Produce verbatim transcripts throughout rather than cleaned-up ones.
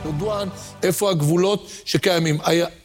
ארדואן, איפה הגבולות שקיימים.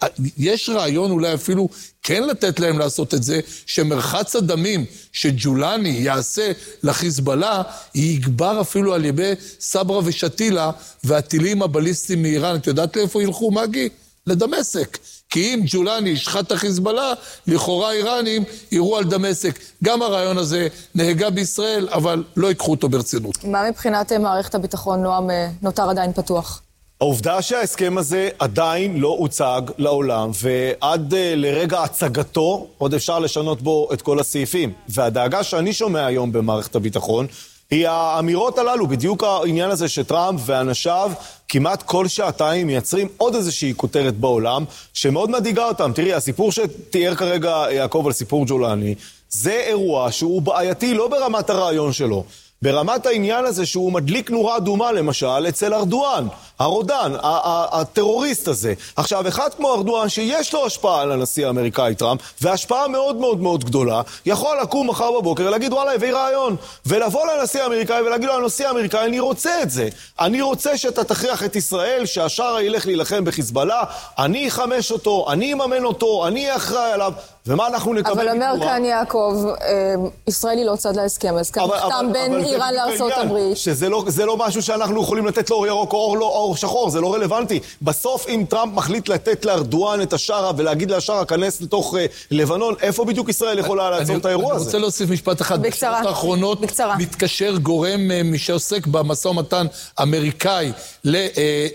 יש רעיון אולי אפילו כן לתת להם לעשות את זה, שמרחץ הדמים שג'ולני יעשה לחיזבאללה, יגבר אפילו על ידי סברה ושתילה, והטילים הבליסטיים מאיראן. את יודעת לאיפה ילכו, מגי? לדמשק. כי אם ג'ולני ישחט את החיזבאללה, לכאורה איראנים יראו על דמשק. גם הרעיון הזה נהגה בישראל, אבל לא ייקחו אותו ברצינות. מה מבחינת מערכת הביטחון, נועם, נותר עדיין פתוח? העובדה שההסכם הזה עדיין לא הוצג לעולם, ועד לרגע הצגתו עוד אפשר לשנות בו את כל הסעיפים. והדאגה שאני שומע היום במערכת הביטחון, היא האמירות הללו, בדיוק העניין הזה שטראמפ ואנשיו כמעט כל שעתיים מייצרים עוד איזושהי כותרת בעולם, שמאוד מדאיגה אותם. תראי, הסיפור שתיאר כרגע יעקב על סיפור ג'ולני, זה אירוע שהוא בעייתי לא ברמת הרעיון שלו, ברמת העניין הזה שהוא מדליק נורה אדומה למשל אצל ארדואן, הרודן, הטרוריסט הזה. עכשיו, אחד כמו ארדואן שיש לו השפעה על הנשיא האמריקאי טראמפ, והשפעה מאוד מאוד מאוד גדולה, יכול לקום מחר בבוקר ולהגיד וואלה, הביא רעיון, ולבוא לנשיא האמריקאי ולהגיד לו, הנשיא האמריקאי, אני רוצה את זה. אני רוצה שאתה תכריח את ישראל, שהשאר ילך להילחם בחיזבאללה, אני אחמש אותו, אני אממן אותו, אני אחראי עליו. ומה אנחנו נקבל? אבל אומר כאן יעקב, ישראל היא לא צד להסכם, הסכם נחתם בין איראן לארצות הברית. שזה לא, זה לא משהו שאנחנו יכולים לתת לו אור ירוק או אור, לא, אור שחור, זה לא רלוונטי. בסוף אם טראמפ מחליט לתת לארדואן את השארה ולהגיד לשארה כנס לתוך uh, לבנון, איפה בדיוק ישראל יכולה לעצור את האירוע הזה? אני רוצה להוסיף משפט אחד. בקצרה. בשעות האחרונות בקצרה. מתקשר גורם מי שעוסק במשא ומתן אמריקאי ל, uh,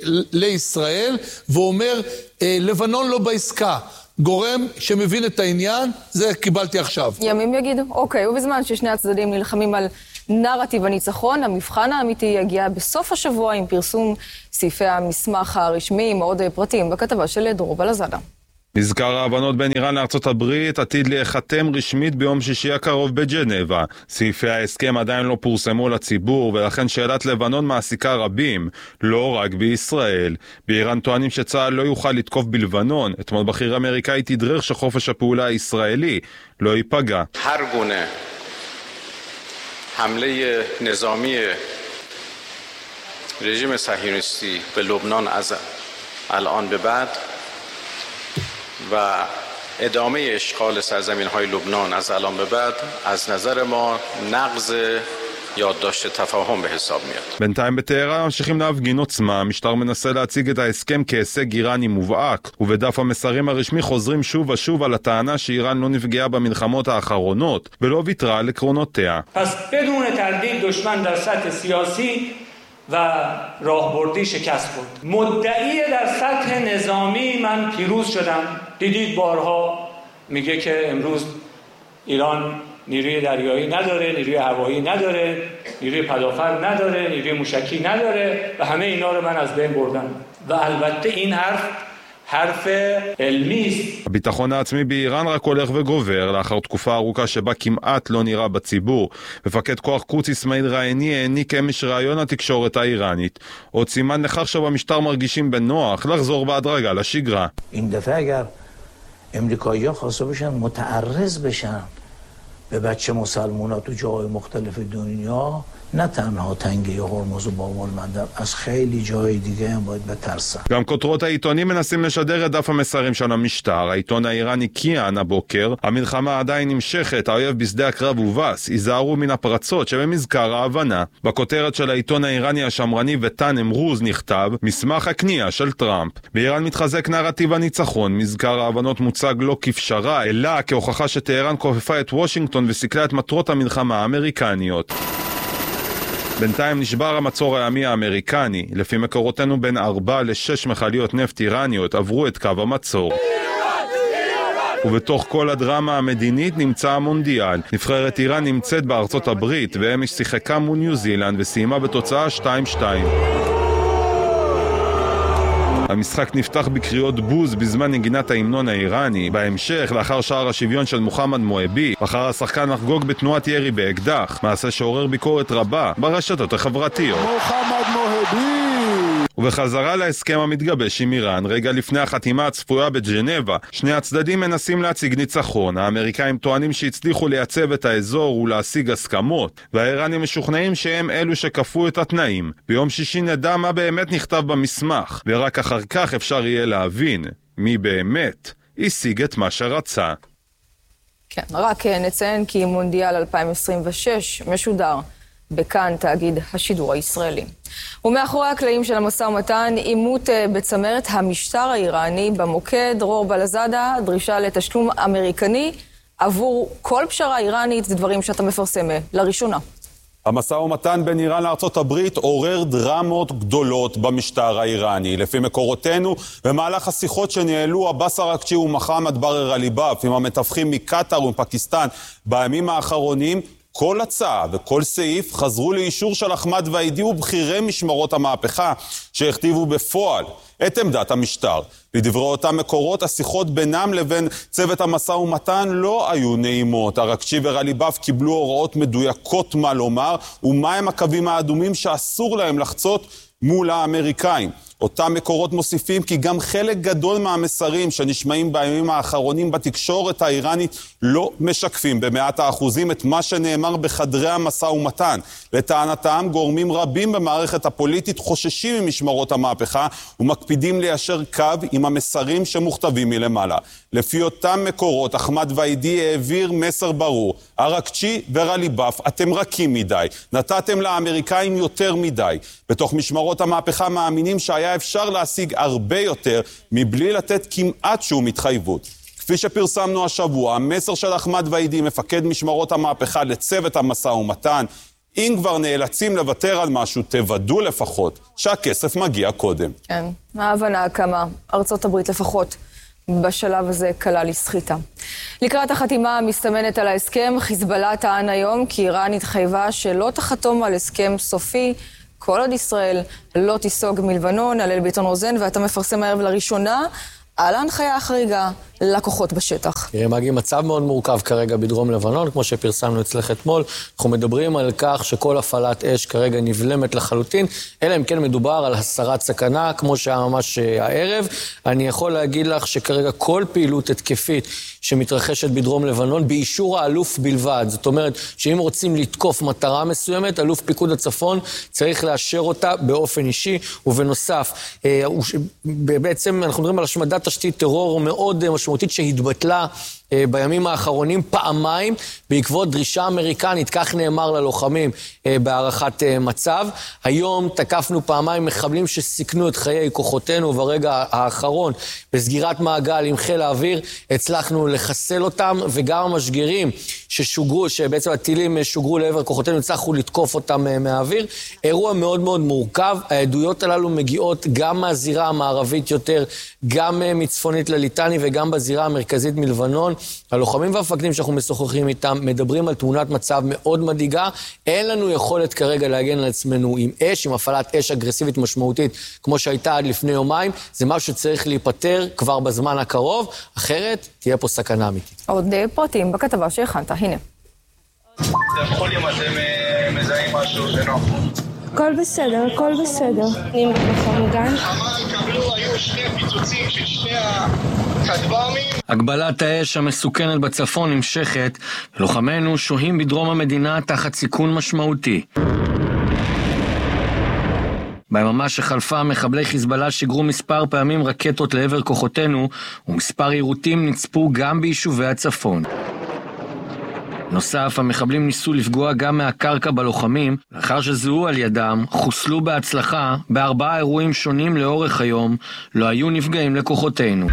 לישראל, ואומר, uh, לבנון לא בעסקה. גורם שמבין את העניין, זה קיבלתי עכשיו. ימים יגידו, אוקיי, ובזמן ששני הצדדים נלחמים על נרטיב הניצחון, המבחן האמיתי יגיע בסוף השבוע עם פרסום סעיפי המסמך הרשמי עם עוד פרטים בכתבה של דרור בלזנה. מזכר ההבנות בין איראן לארצות הברית עתיד להיחתם רשמית ביום שישי הקרוב בג'נבה. סעיפי ההסכם עדיין לא פורסמו לציבור, ולכן שאלת לבנון מעסיקה רבים, לא רק בישראל. באיראן טוענים שצה"ל לא יוכל לתקוף בלבנון. אתמול בכיר אמריקאי תדרך שחופש הפעולה הישראלי לא ייפגע. هر گونه حمله نظامی رژیم صهیونیستی به لبنان از الان به بعد و ادامه اشغال سرزمین‌های لبنان از الان به بعد از نظر ما نقض یادداشت تفاهم به حساب میاد. בינתיים בטהרן ממשיכים להפגין עוצמה. המשטר מנסה להציג את ההסכם כהישג איראני מובהק, ובדף המסרים הרשמי חוזרים שוב ושוב על הטענה שאיראן לא נפגעה במלחמות האחרונות ולא ויתרה על עקרונותיה. پس بدون تردید دشمن در سطح سیاسی و راهبردی شکست خورد. مدعی در سطح نظامی من پیروز شدم. دیدید بارها میگه که امروز ایران نیروی دریایی نداره، نیروی هوایی نداره، نیروی پدافند نداره، نیروی موشکی نداره و همه اینا رو من از بین بردم. و البته این حرف حرف علمی است. הביטחון העצמי באיראן רק הולך וגובר לאחר תקופה ארוכה שבה כמעט לא נראה בציבור. מפקד כוח קוץ אסמאעיל ראיני העניק אמש ראיון לתקשורת האיראנית. עוד סימן לכך שבמשטר מרגישים בנוח לחזור בהדרגה לשגרה. این دفعه اگر امریکایی‌ها خواسته باشن متعرض بشن به بچه مسلمونا تو جاهای مختلف دنیا، نه تنها تنگه هرمز و بابل مندب، از خیلی جای دیگه هم باید بترسن. גם כותרות העיתונים מנסים לשדר את דף המסרים של המשטר. העיתון האיראני קיאן הבוקר, המלחמה עדיין נמשכת, האויב בשדה הקרב הובס, היזהרו מן הפרצות שבמזכר ההבנה. בכותרת של העיתון האיראני השמרני ותן אמרוז נכתב, מסמך הכניעה של טראמפ. באיראן מתחזק נרטיב הניצחון, מזכר ההבנות מוצג לא כפשרה, אלא כהוכחה שטהרן כופפה את וושינגטון וסיכלה את מטרות המלחמה האמריקניות. בינתיים נשבר המצור הימי האמריקני. לפי מקורותינו בין ארבע לשש מכליות נפט איראניות עברו את קו המצור. ובתוך כל הדרמה המדינית נמצא המונדיאל. נבחרת איראן נמצאת בארצות הברית, ואמש שיחקה מול ניו זילנד וסיימה בתוצאה שתיים שתיים. המשחק נפתח בקריאות בוז בזמן נגינת ההמנון האיראני. בהמשך, לאחר שער השוויון של מוחמד מואבי, בחר השחקן לחגוג בתנועת ירי באקדח, מעשה שעורר ביקורת רבה ברשתות החברתיות. מוחמד מואבי! ובחזרה להסכם המתגבש עם איראן, רגע לפני החתימה הצפויה בג'נבה, שני הצדדים מנסים להציג ניצחון. האמריקאים טוענים שהצליחו לייצב את האזור ולהשיג הסכמות, והאיראנים משוכנעים שהם אלו שכפו את התנאים. ביום שישי נדע מה באמת נכתב במסמך, ורק אחר כך אפשר יהיה להבין מי באמת השיג את מה שרצה. כן, רק נציין כי מונדיאל אלפיים עשרים ושש משודר בכאן תאגיד השידור הישראלי. ומאחורי הקלעים של המשא ומתן, עימות בצמרת המשטר האיראני במוקד, דרור בלזדה, דרישה לתשלום אמריקני עבור כל פשרה איראנית, זה דברים שאתה מפרסם לראשונה. המשא ומתן בין איראן לארצות הברית עורר דרמות גדולות במשטר האיראני. לפי מקורותינו, במהלך השיחות שניהלו עבאס אראקצ'י ומוחמד באקר ג'ליבאף עם המתווכים מקטר ומפקיסטן בימים האחרונים, כל הצעה וכל סעיף חזרו לאישור של אחמד והיידי ובכירי משמרות המהפכה שהכתיבו בפועל את עמדת המשטר. לדברי אותם מקורות, השיחות בינם לבין צוות המשא ומתן לא היו נעימות. אראקצ'י וג'ליבאף קיבלו הוראות מדויקות מה לומר ומהם הקווים האדומים שאסור להם לחצות מול האמריקאים. אותם מקורות מוסיפים כי גם חלק גדול מהמסרים שנשמעים בימים האחרונים בתקשורת האיראנית לא משקפים במאת האחוזים את מה שנאמר בחדרי המשא ומתן. לטענתם, גורמים רבים במערכת הפוליטית חוששים ממשמרות המהפכה ומקפידים ליישר קו עם המסרים שמוכתבים מלמעלה. לפי אותם מקורות, אחמד והיידי העביר מסר ברור: אראקצ'י וג'ליבאף, אתם רכים מדי, נתתם לאמריקאים יותר מדי. בתוך משמרות המהפכה מאמינים שהיה אפשר להשיג הרבה יותר מבלי לתת כמעט שום התחייבות. כפי שפרסמנו השבוע, המסר של אחמד והיידי, מפקד משמרות המהפכה, לצוות המשא ומתן: אם כבר נאלצים לוותר על משהו, תוודאו לפחות שהכסף מגיע קודם. כן, ההבנה כמה ארצות הברית לפחות בשלב הזה קלה לסחיטה. לקראת החתימה המסתמנת על ההסכם, חיזבאללה טען היום כי איראן התחייבה שלא תחתום על הסכם סופי כל עוד ישראל לא תיסוג מלבנון. הלל ביטון רוזן, ואתה מפרסם הערב לראשונה על ההנחיה החריגה לכוחות בשטח. תראה, מגיע מצב מאוד מורכב כרגע בדרום לבנון, כמו שפרסמנו אצלך אתמול. אנחנו מדברים על כך שכל הפעלת אש כרגע נבלמת לחלוטין, אלא אם כן מדובר על הסרת סכנה, כמו שהיה ממש הערב. אני יכול להגיד לך שכרגע כל פעילות התקפית שמתרחשת בדרום לבנון, באישור האלוף בלבד. זאת אומרת, שאם רוצים לתקוף מטרה מסוימת, אלוף פיקוד הצפון צריך לאשר אותה באופן אישי, ובנוסף, בעצם אנחנו מדברים על השמדת תשתית טרור מאוד משמעותית שהתבטלה בימים האחרונים פעמיים בעקבות דרישה אמריקנית, כך נאמר ללוחמים בהערכת מצב. היום תקפנו פעמיים מחבלים שסיכנו את חיי כוחותינו, וברגע האחרון בסגירת מעגל עם חיל האוויר הצלחנו לחסל אותם, וגם המשגרים ששוגרו, שבעצם הטילים שוגרו לעבר כוחותינו, הצלחנו לתקוף אותם מהאוויר. אירוע מאוד מאוד מורכב. העדויות הללו מגיעות גם מהזירה המערבית יותר, גם מצפונית לליטני וגם בזירה המרכזית מלבנון. הלוחמים והמפקדים שאנחנו משוחחים איתם מדברים על תמונת מצב מאוד מדאיגה. אין לנו יכולת כרגע להגן על עצמנו עם אש, עם הפעלת אש אגרסיבית משמעותית כמו שהייתה עד לפני יומיים. זה משהו שצריך להיפטר כבר בזמן הקרוב, אחרת תהיה פה סכנה אמיתית. עוד פרטים בכתבה שהכנת, הנה. החולים אתם מזהים משהו שנוח? הכל בסדר, הכל בסדר. אני במקום מוגן. חמ"ל קבלו, היו שני פיצוצים של שני הכטב"מים. הגבלת האש המסוכנת בצפון נמשכת, ולוחמינו שוהים בדרום המדינה תחת סיכון משמעותי. ביממה שחלפה, מחבלי חיזבאללה שיגרו מספר פעמים רקטות לעבר כוחותינו, ומספר יירוטים נצפו גם ביישובי הצפון. נוסף, המחבלים ניסו לפגוע גם מהקרקע בלוחמים, לאחר שזוהו על ידם, חוסלו בהצלחה, בארבעה אירועים שונים לאורך היום, לא היו נפגעים לכוחותינו.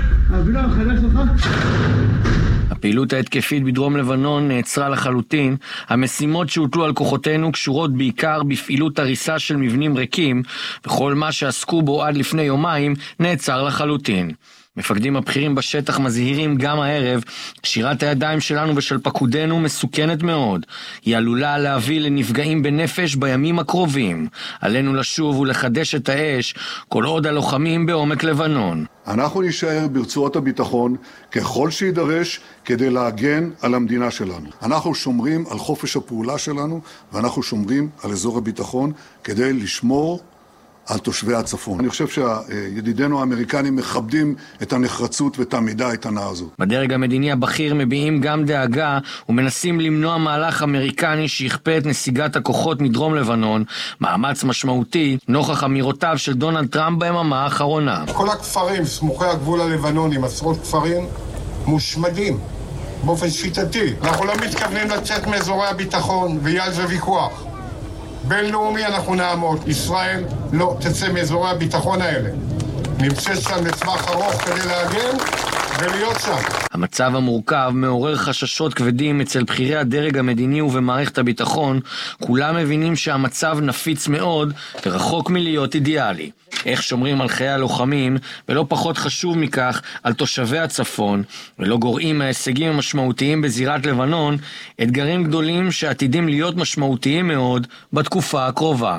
הפעילות ההתקפית בדרום לבנון נעצרה לחלוטין. המשימות שהוטלו על כוחותינו קשורות בעיקר בפעילות הריסה של מבנים ריקים, וכל מה שעסקו בו עד לפני יומיים נעצר לחלוטין. מפקדים הבכירים בשטח מזהירים גם הערב, שירת הידיים שלנו ושל פקודנו מסוכנת מאוד. היא עלולה להביא לנפגעים בנפש בימים הקרובים. עלינו לשוב ולחדש את האש כל עוד הלוחמים בעומק לבנון. אנחנו נשאר ברצועות הביטחון ככל שידרש כדי להגן על המדינה שלנו. אנחנו שומרים על חופש הפעולה שלנו, ואנחנו שומרים על אזור הביטחון כדי לשמור על תושבי הצפון. אני חושב שידידינו האמריקנים מכבדים את הנחרצות ואת העמידה האיתנה הזו. בדרג המדיני הבכיר מביעים גם דאגה ומנסים למנוע מהלך אמריקני שיכפה את נסיגת הכוחות מדרום לבנון, מאמץ משמעותי נוכח אמירותיו של דונלד טראמפ ביממה האחרונה. כל הכפרים סמוכי הגבול הלבנוני, עשרות כפרים מושמדים באופן שיטתי. אנחנו לא מתכוונים לצאת מאזורי הביטחון, ויהיה על זה ויכוח. בינלאומי אנחנו נעמוד. ישראל לא תצא מאזורי הביטחון האלה. נמצא שם לטווח ארוך כדי להגן ולהיות שם. המצב המורכב מעורר חששות כבדים אצל בכירי הדרג המדיני ובמערכת הביטחון. כולם מבינים שהמצב נפיץ מאוד ורחוק מלהיות אידיאלי. איך שומרים על חיי הלוחמים, ולא פחות חשוב מכך, על תושבי הצפון, ולא גורעים מההישגים המשמעותיים בזירת לבנון, אתגרים גדולים שעתידים להיות משמעותיים מאוד בתקופה הקרובה.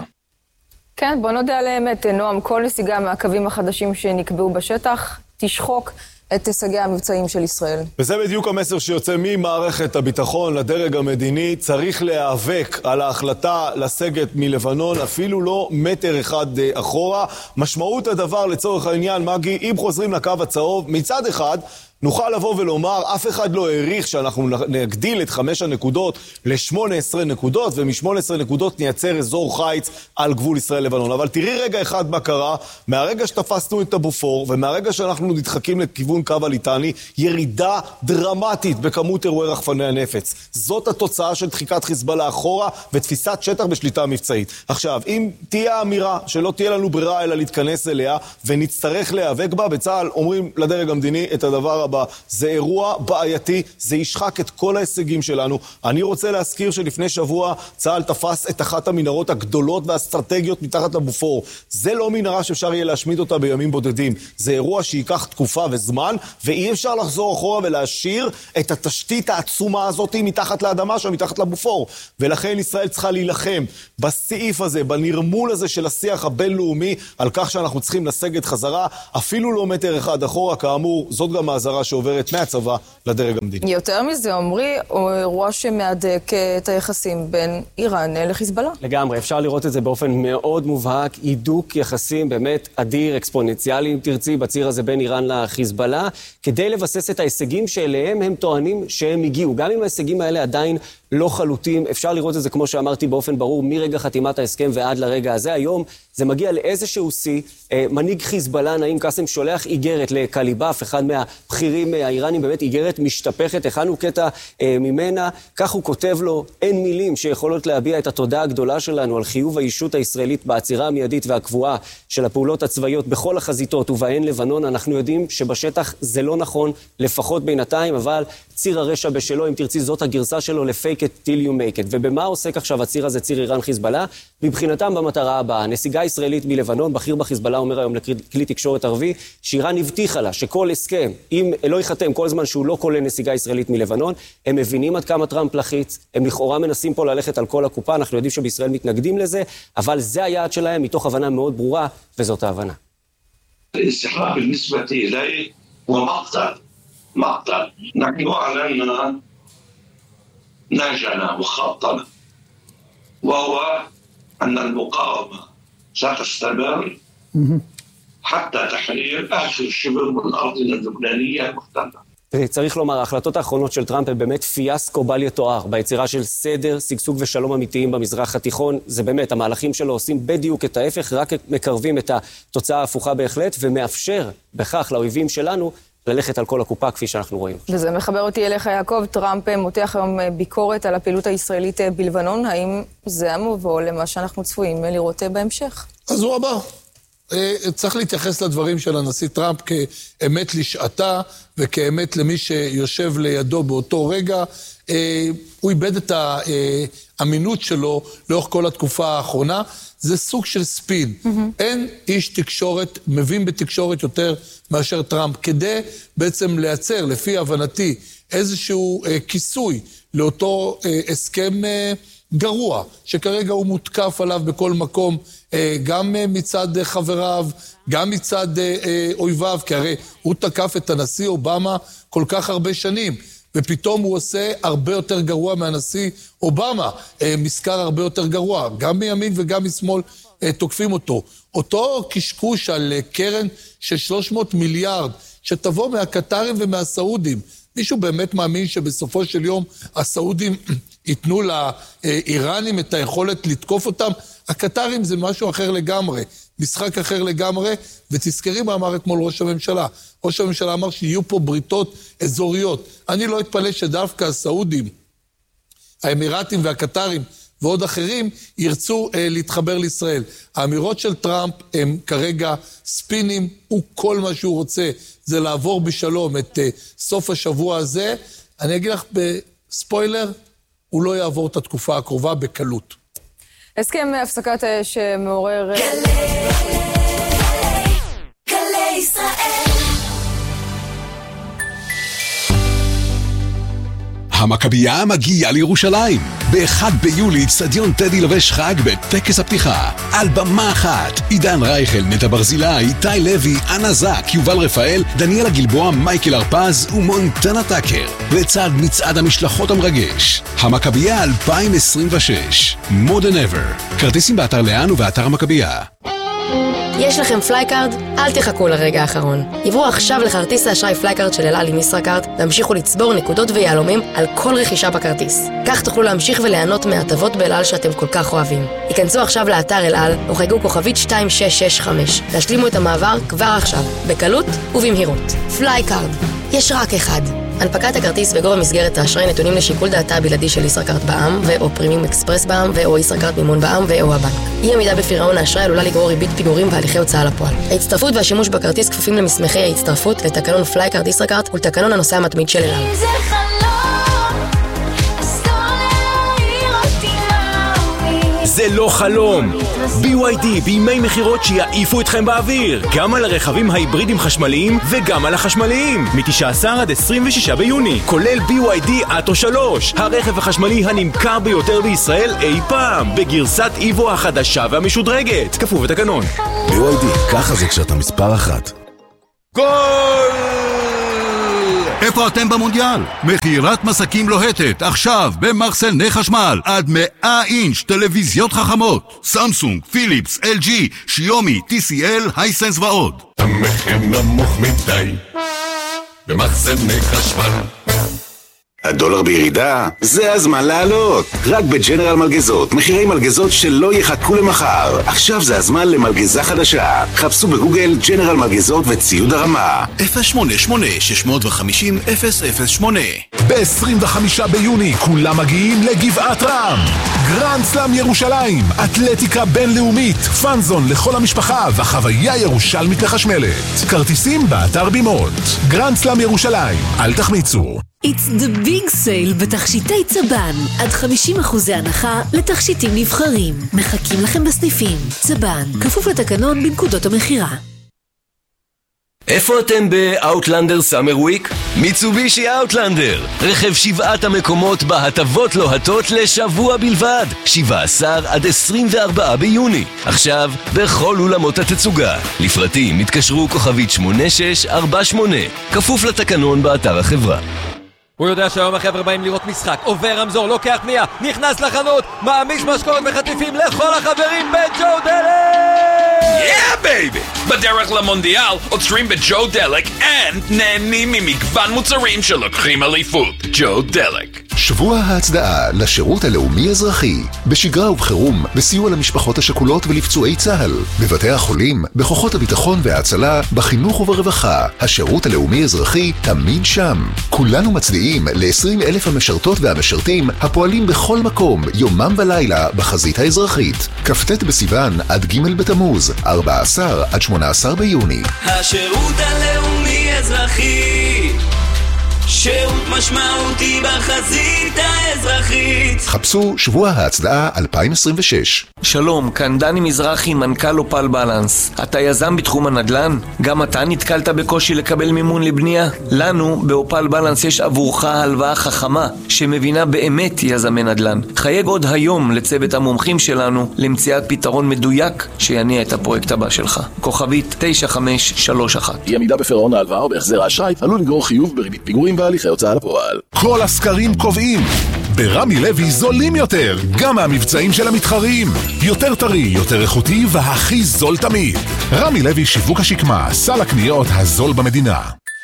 כן, בוא נודה על האמת, נועם, כל נסיגה מהקווים החדשים שנקבעו בשטח תשחוק את הישגי המבצעים של ישראל. וזה בדיוק המסר שיוצא ממערכת הביטחון לדרג המדיני. צריך להיאבק על ההחלטה לסגת מלבנון, אפילו לא מטר אחד אחורה. משמעות הדבר לצורך העניין, מגי, אם חוזרים לקו הצהוב, מצד אחד נוכל לבוא ולומר, אף אחד לא העריך שאנחנו נגדיל את חמש הנקודות ל-שמונה עשרה נקודות, ומ-שמונה עשרה נקודות נייצר אזור חיץ על גבול ישראל-לבנון. אבל תראי רגע אחד מה קרה, מהרגע שתפסנו את הבופור, ומהרגע שאנחנו נדחקים לכיוון קו הליטני, ירידה דרמטית בכמות אירועי רחפני הנפץ. זאת התוצאה של דחיקת חיזבאללה אחורה, ותפיסת שטח בשליטה מבצעית. עכשיו, אם תהיה אמירה שלא תהיה לנו ברירה אלא להתכנס אליה, ונצטרך להיאבק בה, בצה"ל אומרים לדרג המדיני את הדבר הבא, זה אירוע בעייתי, זה ישחק את כל ההישגים שלנו. אני רוצה להזכיר שלפני שבוע צה"ל תפס את אחת המנהרות הגדולות והאסטרטגיות מתחת לבופור. זה לא מנהרה שאפשר יהיה להשמיד אותה בימים בודדים. זה אירוע שיקח תקופה וזמן, ואי אפשר לחזור אחורה ולהשאיר את התשתית העצומה הזאת מתחת לאדמה שם, מתחת לבופור. ולכן ישראל צריכה להילחם בסעיף הזה, בנרמול הזה של השיח הבינלאומי, על כך שאנחנו צריכים לסגת חזרה, אפילו לא מטר אחד אחורה. כאמור, זאת גם ההזרה שעוברת מהצבא לדרג המדיני. יותר מזה, עמרי, הוא אירוע שמהדק את היחסים בין איראן לחיזבאללה. לגמרי, אפשר לראות את זה באופן מאוד מובהק, הידוק יחסים באמת אדיר, אקספוננציאלי, אם תרצי, בציר הזה בין איראן לחיזבאללה, כדי לבסס את ההישגים שאליהם הם טוענים שהם הגיעו. גם אם ההישגים האלה עדיין לא חלוטים, אפשר לראות את זה, כמו שאמרתי, באופן ברור, מרגע חתימת ההסכם ועד לרגע הזה. היום זה מגיע לאיזשהו סי, מנהיג חיזבאללה, נעים קאסם, שולח איגרת לקליבאף, אחד מהבכירים האיראנים, באמת איגרת משתפכת, הכנו קטע ממנה, כך הוא כותב לו, אין מילים שיכולות להביע את התודעה הגדולה שלנו על חיוב האישות הישראלית בעצירה המיידית והקבועה של הפעולות הצבאיות בכל החזיתות ובהן לבנון. אנחנו יודעים שבשטח זה לא נכון, לפחות בינתיים, אבל ציר הרשע בשלו, אם תרצי, זאת הגרסה שלו ל-fake it till you make it. ובמה עוסק עכשיו הציר הזה, ציר איראן חיזבאללה? מבחינתם במטרה הבאה, נסיגה ישראלית מלבנון, בכיר בחיזבאללה אומר היום לכלי תקשורת ערבי, שאיראן הבטיחה לה שכל הסכם, אם לא ייחתם כל זמן שהוא לא כולל נסיגה ישראלית מלבנון, הם מבינים עד כמה טראמפ לחיץ, הם לכאורה מנסים פה ללכת על כל הקופה, אנחנו יודעים שבישראל מתנגדים לזה, אבל זה היעד שלהם מתוך הבנה מאוד ברורה, וזאת ההבנה. الاستحقاق بالنسبة إلي هو مقتل مقتل نحن أعلنا نهجنا وخطنا وهو أن المقاومة ستستمر حتى تحرير آخر شبر من أرضنا اللبنانية المحتلة. צריך לומר, ההחלטות האחרונות של טראמפ הם באמת פיאסקו בל יתואר, ביצירה של סדר, שגשוג ושלום אמיתיים במזרח התיכון. זה באמת, המהלכים שלו עושים בדיוק את ההפך, רק מקרבים את התוצאה ההפוכה בהחלט, ומאפשר בכך לאויבים שלנו ללכת על כל הקופה כפי שאנחנו רואים. וזה מחבר אותי אליך, יעקב. טראמפ מותח היום ביקורת על הפעילות הישראלית בלבנון. האם זה המבוא למה שאנחנו צפויים לראות בהמשך? אז הוא הבא. צריך להתייחס לדברים של הנשיא טראמפ כאמת לשעתה, וכאמת למי שיושב לידו באותו רגע. הוא איבד את האמינות שלו לאורך כל התקופה האחרונה. זה סוג של ספין. Mm-hmm. אין איש תקשורת, מבין בתקשורת יותר מאשר טראמפ, כדי בעצם לייצר, לפי הבנתי, איזשהו אה, כיסוי לאותו אה, הסכם אה, גרוע, שכרגע הוא מותקף עליו בכל מקום, אה, גם אה, מצד אה, חבריו, גם מצד אה, אה, אויביו, כי הרי הוא תקף את הנשיא אובמה כל כך הרבה שנים, ופתאום הוא עושה הרבה יותר גרוע מהנשיא אובמה, אה, מזכר הרבה יותר גרוע, גם מימין וגם משמאל תוקפים אותו. אותו קשקוש על קרן של שלוש מאות מיליארד, שתבוא מהקטרים ומהסעודים. מישהו באמת מאמין שבסופו של יום הסעודים ייתנו לאיראנים את היכולת לתקוף אותם? הקטרים זה משהו אחר לגמרי, משחק אחר לגמרי, ותזכרי מה אמר אתמול ראש הממשלה. ראש הממשלה אמר שיהיו פה בריתות אזוריות. אני לא אתפלא שדווקא הסעודים, האמירתים והקטרים ועוד אחרים ירצו אה, להתחבר לישראל. האמירות של טראמפ הם כרגע ספינים, הוא כל מה שהוא רוצה, זה לעבור בשלום את אה, סוף השבוע הזה. אני אגיד לך בספוילר, הוא לא יעבור את התקופה הקרובה בקלות. הסכם הפסקת האש מעורר... גלי ישראל. המכבייה מגיעה לירושלים. ב-אחד ביולי אצטדיון טדי לובש חג בטקס הפתיחה. על במה אחת, עידן רייכל, נטע ברזילי, איתי לוי, אנה זק, יובל רפאל, דניאלה גלבוע, מייקל הרפז ומונטנה טאקר. לצד מצעד המשלחות המרגש. המכבייה אלפיים עשרים ושש. More than ever. כרטיסים באתר לאן ובאתר המכבייה. יש לכם פלייקארד? אל תחכו לרגע האחרון. עברו עכשיו לכרטיס האשראי פלייקארד של אל על עם ישראכרט והמשיכו לצבור נקודות ויהלומים על כל רכישה בכרטיס. כך תוכלו להמשיך וליהנות מהטבות באל על שאתם כל כך אוהבים. היכנסו עכשיו לאתר אל על או חייגו כוכבית שתיים שש שש חמש. להשלימו את המעבר כבר עכשיו, בקלות ובמהירות. פלייקארד. יש רק אחד. הנפקת הכרטיס וגובה מסגרת האשראי נתונים לשיקול דעתה הבלעדי של ישראכרט בע"מ ו/או פרימיום אקספרס בע"מ ו/או ישראכרט מימון בע"מ ו/או הבנק. אי עמידה בפירעון האשראי עלולה לגרור ריבית פיגורים והליכי הוצאה לפועל. ההצטרפות והשימוש בכרטיס כפופים למסמכי ההצטרפות לתקנון פלייקארד ישראכרט ולתקנון הנוסע המתמיד של אל על. זה לא חלום. בי וואי די בימי מחירות שיעיפו אתכם באוויר, גם על הרכבים ההיברידים חשמליים וגם על החשמליים, מ-תשעה עשר עד עשרים ושישה ביוני, כולל בי וואי די אטו שלוש, הרכב החשמלי הנמכר ביותר בישראל אי פעם, בגרסת איבו החדשה והמשודרגת, כפוף בתקנון. בי וואי די, ככה זה כשאתה מספר אחת. גול! איפה אתם במונדיאל? מכירת מסקים לוהטת, עכשיו במחסני חשמל, עד מאה אינץ' טלוויזיות חכמות, סמסונג, פיליפס, אל ג'י, שיומי, טי סי אל, הייסנס ועוד. המחיר נמוך מדי במחסני חשמל. הדולר בירידה? זה הזמן לעלות. רק בג'נרל מלגזות, מחירי מלגזות שלא יחכו למחר. עכשיו זה הזמן למלגזה חדשה. חפשו בגוגל ג'נרל מלגזות וציוד הרמה. אפס שמונה שמונה שש חמש אפס אפס אפס שמונה. ב-עשרים וחמישה ביוני כולם מגיעים לגבעת רם. גרנד סלאם ירושלים, אתלטיקה בינלאומית, פאנזון לכל המשפחה והחוויה ירושלמית לחשמלת. כרטיסים באתר בימות. גרנד סלאם ירושלים, אל תחמיצו. It's the big sale בתכשיטי צבן. עד חמישים אחוזי הנחה לתכשיטים נבחרים. מחכים לכם בסניפים. צבן, כפוף לתקנון בנקודות המחירה. איפה אתם באוטלנדר סאמר וויק? מיצובישי אוטלנדר, רכב שבעת המקומות בהטבות לוהטות לשבוע בלבד, שבעה עשר עד עשרים וארבעה ביוני. עכשיו בכל אולמות התצוגה. לפרטים התקשרו כוכבית שמונה שש ארבע שמונה, כפוף לתקנון באתר החברה. הוא יודע שהיום החבר'ה באים לראות משחק, עובר רמזור, לוקח פנייה, נכנס לחנות, מעמיש משקורת וחטיפים לכל החברים בג'ו דלק! Yeah, baby! בדרך למונדיאל עוצרים בג'ו דלק and נהנים ממגוון מוצרים שלוקחים אליפות. ג'ו דלק. שבוע ההצדעה לשירות הלאומי אזרחי, בשגרה ובחירום, בסיוע למשפחות השכולות ולפצועי צה"ל, בבתי החולים, בכוחות הביטחון וההצלה, בחינוך וברווחה. השירות הלאומי אזרחי תמיד שם. כולנו מצדיעים ל-עשרים אלף המשרתות והמשרתים הפועלים בכל מקום, יומם ולילה, בחזית האזרחית. כ"ט בסיוון עד ג' בתמוז, ארבעה עשר עד שמונה עשר ביוני. השירות הלאומי אזרחי, שירות משמעותי בחזית האזרחית. חפשו שבוע ההצדעה אלפיים עשרים ושש. שלום, כאן דני מזרחי, מנכ"ל אופל בלנס. אתה יזם בתחום הנדל"ן? גם אתה נתקלת בקושי לקבל מימון לבנייה? לנו באופל בלנס יש עבורך הלוואה חכמה שמבינה באמת יזמי נדל"ן. חייג עוד היום לצוות המומחים שלנו למציאת פתרון מדויק שיניע את הפרויקט הבא שלך. כוכבית תשע חמש שלוש אחת. אי עמידה בפירעון ההלוואה או בהחזר האשראי עלול לגרור חיוב בריבית פיגורים והליכי הוצאה לפועל. כל הסקרים קובעים, ברמי לוי זולים יותר, גם מהמבצעים של המתחרים. יותר טרי, יותר איכותי והכי זול תמיד. רמי לוי שיווק השקמה, סל הקניות הזול במדינה.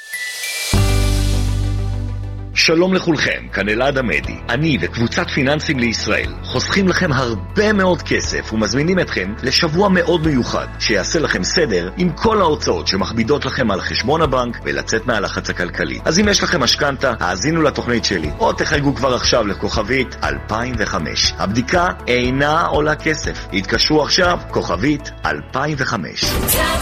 שלום לכולכם, כאן אלעד עמדי. אני וקבוצת פיננסים לישראל חוסכים לכם הרבה מאוד כסף ומזמינים אתכם לשבוע מאוד מיוחד שיעשה לכם סדר עם כל ההוצאות שמכבידות לכם על חשבון הבנק ולצאת מהלחץ הכלכלי. אז אם יש לכם משכנתה, האזינו לתוכנית שלי או תחייגו כבר עכשיו לכוכבית אלפיים וחמש. הבדיקה אינה עולה כסף. התקשרו עכשיו, כוכבית אלפיים וחמש.